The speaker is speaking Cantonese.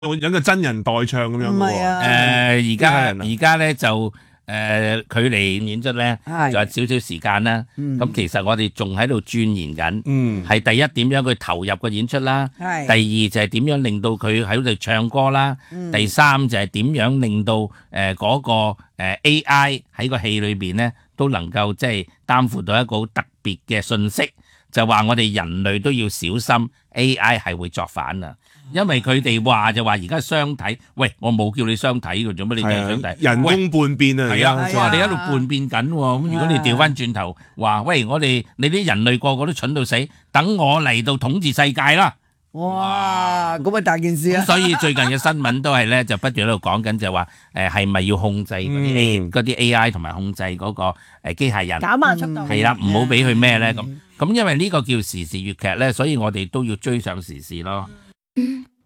揾個真人代唱咁樣唔係喎。 啊， 而家咧就距離演出咧係就係少少時間啦。咁其實我哋仲喺度鑽研緊， 嗯， 係第一點樣佢投入個演出啦， 係第二就係點樣令到佢喺度唱歌啦，第三就係點樣令到嗰個AI 喺個戲裏邊咧都能夠即係擔負到一個好特別嘅信息，就話我哋人類都要小心 AI 係會作反啊！因為佢哋話就話而家相睇，喂，我冇叫你相睇嘅，做乜你就係相睇？ 人工叛變啊， 係啊， 而家就話你喺度叛變緊喎。咁如果你調翻轉頭話，喂，你啲人類個個都蠢到死，等我嚟到統治世界啦！ 哇，咁啊大件事啊！ 所以最近嘅新聞都係咧，就不斷喺度講緊就話，係咪要控制嗰啲 AI 同埋控制嗰個機械人？ 減慢速度。 係啦，唔好俾佢咩咧咁。咁因為呢個叫時事粵劇咧，所以我哋都要追上時事咯。